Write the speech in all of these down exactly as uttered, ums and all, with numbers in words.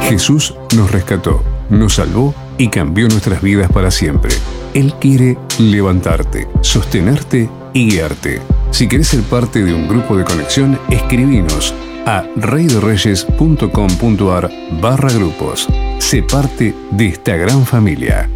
Jesús nos rescató, nos salvó y cambió nuestras vidas para siempre. Él quiere levantarte, sostenerte y guiarte. Si querés ser parte de un grupo de conexión, escribinos a reydereyes.com.ar barra grupos. Sé parte de esta gran familia.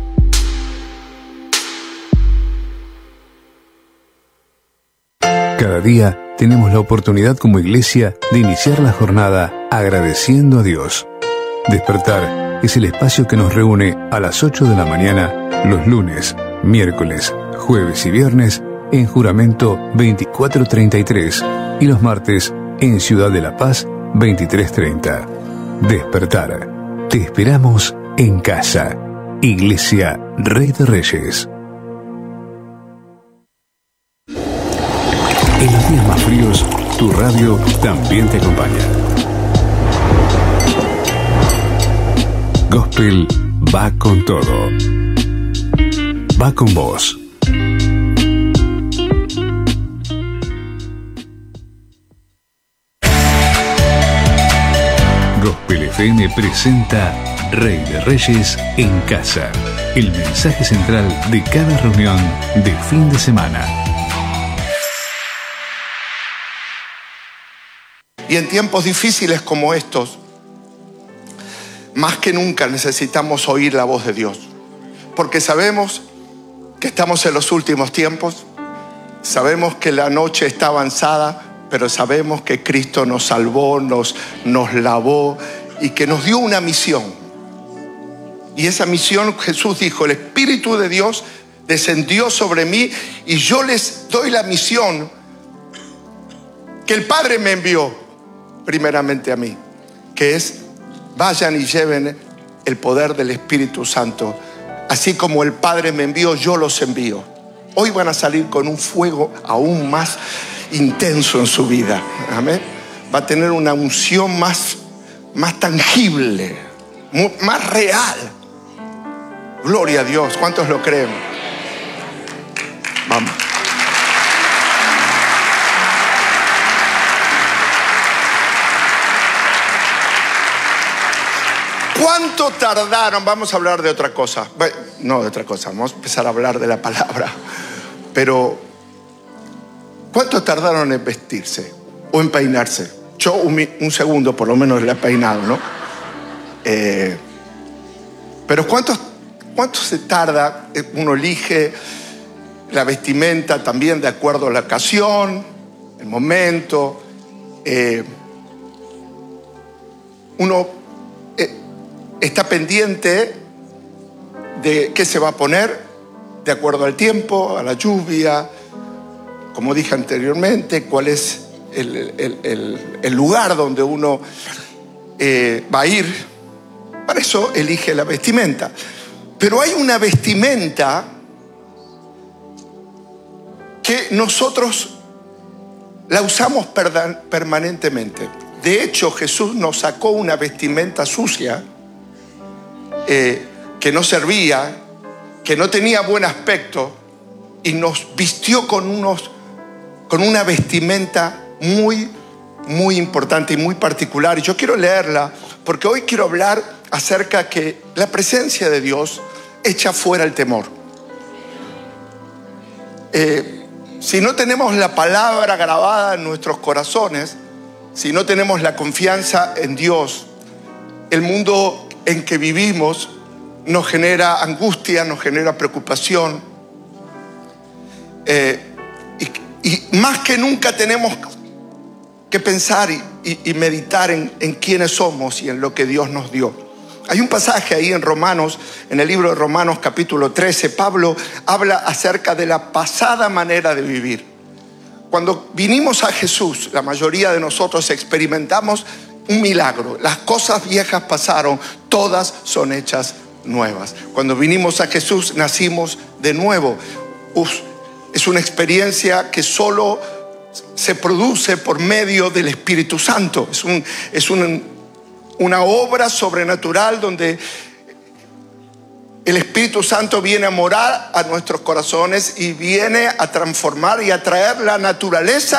Cada día tenemos la oportunidad como iglesia de iniciar la jornada agradeciendo a Dios. Despertar es el espacio que nos reúne a las ocho de la mañana los lunes, miércoles, jueves y viernes en Juramento veinticuatro treinta y tres y los martes en Ciudad de la Paz veintitrés treinta. Despertar. Te esperamos en casa. Iglesia Rey de Reyes. En los días más fríos, tu radio también te acompaña. Gospel va con todo. Va con vos. Gospel F M presenta Rey de Reyes en casa. El mensaje central de cada reunión de fin de semana. Y en tiempos difíciles como estos, más que nunca necesitamos oír la voz de Dios. Porque sabemos que estamos en los últimos tiempos, sabemos que la noche está avanzada, pero sabemos que Cristo nos salvó, nos, nos lavó y que nos dio una misión. Y esa misión, Jesús dijo, el Espíritu de Dios descendió sobre mí y yo les doy la misión que el Padre me envió primeramente a mí, que es: vayan y lleven el poder del Espíritu Santo. Así como el Padre me envió, yo los envío. Hoy van a salir con un fuego aún más intenso en su vida. Amén. Va a tener una unción más, más tangible, más real. Gloria a Dios. ¿Cuántos lo creen? Vamos. ¿Cuánto tardaron? Vamos a hablar de otra cosa. Bueno, no de otra cosa, vamos a empezar a hablar de la palabra. Pero, ¿cuánto tardaron en vestirse o en peinarse? Yo un, un segundo por lo menos le he peinado, ¿no? Eh, pero ¿cuánto, ¿cuánto se tarda? Uno elige la vestimenta también de acuerdo a la ocasión, el momento. Eh, uno está pendiente de qué se va a poner de acuerdo al tiempo, a la lluvia, como dije anteriormente, cuál es el, el, el, el lugar donde uno eh, va a ir. Para eso elige la vestimenta. Pero hay una vestimenta que nosotros la usamos permanentemente. De hecho, Jesús nos sacó una vestimenta sucia, Eh, que no servía, que no tenía buen aspecto, y nos vistió con, unos, con una vestimenta muy, muy importante y muy particular. Y yo quiero leerla porque hoy quiero hablar acerca de que la presencia de Dios echa fuera el temor. Eh, si no tenemos la palabra grabada en nuestros corazones, si no tenemos la confianza en Dios, el mundo en que vivimos nos genera angustia, nos genera preocupación. Eh, y, y más que nunca tenemos que pensar y, y, y meditar en, en quiénes somos y en lo que Dios nos dio. Hay un pasaje ahí en Romanos, en el libro de Romanos capítulo trece, Pablo habla acerca de la pasada manera de vivir. Cuando vinimos a Jesús, la mayoría de nosotros experimentamos un milagro. Las cosas viejas pasaron, todas son hechas nuevas. Cuando vinimos a Jesús, nacimos de nuevo. Uf, es una experiencia que solo se produce por medio del Espíritu Santo. Es, un, es un, una obra sobrenatural donde el Espíritu Santo viene a morar a nuestros corazones y viene a transformar y a traer la naturaleza